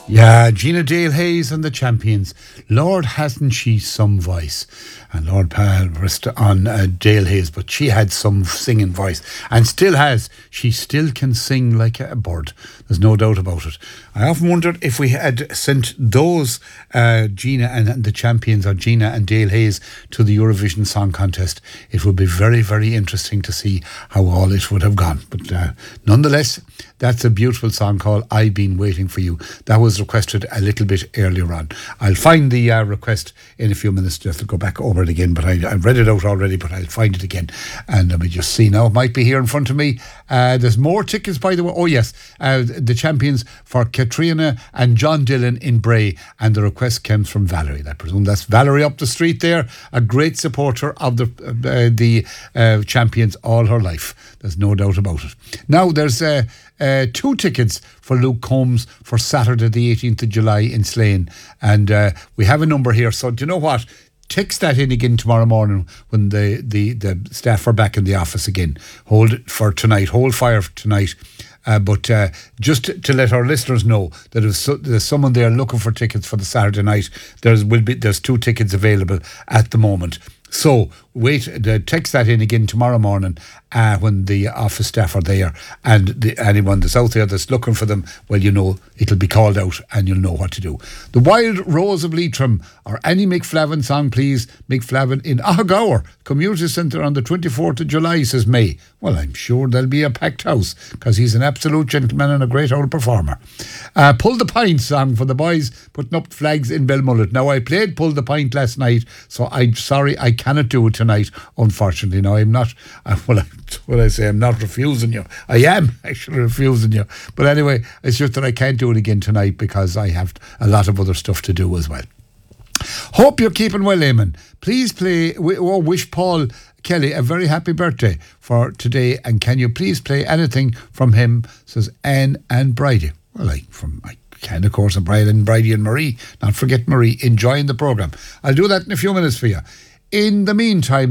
Yeah, Gina Dale Hayes and the Champions. Lord, hasn't she some voice? And Lord Pal rest on Dale Hayes, but she had some singing voice and still has. She still can sing like a bird. There's no doubt about it. I often wondered if we had sent those Gina and the Champions, or Gina and Dale Hayes, to the Eurovision Song Contest. It would be very, very interesting to see how all it would have gone. But nonetheless, that's a beautiful song called I've Been Waiting for You. That was requested a little bit earlier on. I'll find the request in a few minutes just to go back over it again, but I read it out already, but I'll find it again. And let me just see now. It might be here in front of me. There's more tickets, by the way. Oh, yes. The Champions for Katrina and John Dillon in Bray. And the request comes from Valerie. I presume that's Valerie up the street there. A great supporter of the Champions all her life. There's no doubt about it. Now, there's 2 tickets for Luke Combs for Saturday the 18th of July in Slane. And we have a number here. So do you know what? Text that in again tomorrow morning when the staff are back in the office again. Hold it for tonight. Hold fire for tonight. But just to let our listeners know that if there's someone there looking for tickets for the Saturday night, there's 2 tickets available at the moment. So text that in again tomorrow morning when the office staff are there, and anyone that's out there that's looking for them, well, you know, it'll be called out and you'll know what to do. The Wild Rose of Leitrim, or any Mick Flavin song, please. Mick Flavin in Ahgower Community Centre on the 24th of July, says May. Well, I'm sure there'll be a packed house because he's an absolute gentleman and a great old performer. Pull the Pint song for the boys putting up flags in Belmullet. Now, I played Pull the Pint last night, so I'm sorry I cannot do it tonight, unfortunately. Now, I'm not, when I say I'm not refusing you, I am actually refusing you. But anyway, it's just that I can't do it again tonight because I have a lot of other stuff to do as well. Hope you're keeping well, Eamon. Please wish Paul Kelly a very happy birthday for today, and can you please play anything from him, says Anne and Bridie. Well, I can, of course, and Brian and Bridie and Marie, not forget Marie, enjoying the programme. I'll do that in a few minutes for you. In the meantime,